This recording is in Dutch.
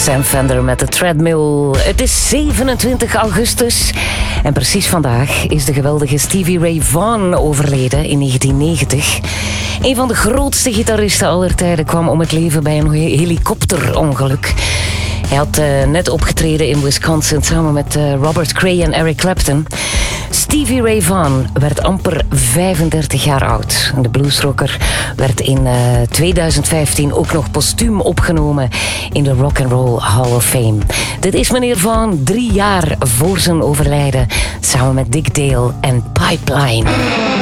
Sam Fender met de Treadmill. Het is 27 augustus en precies vandaag is de geweldige Stevie Ray Vaughan overleden in 1990. Een van de grootste gitaristen aller tijden kwam om het leven bij een helikopterongeluk. Hij had net opgetreden in Wisconsin samen met Robert Cray en Eric Clapton. Stevie Ray Vaughan werd amper 35 jaar oud. De bluesrocker werd in 2015 ook nog postuum opgenomen in de Rock and Roll Hall of Fame. Dit is meneer Vaughan 3 jaar voor zijn overlijden, samen met Dick Dale en Pipeline.